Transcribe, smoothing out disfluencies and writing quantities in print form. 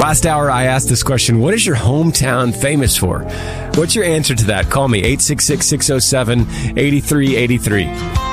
Last hour, I asked this question, what is your hometown famous for? What's your answer to that? Call me, 866-607-8383.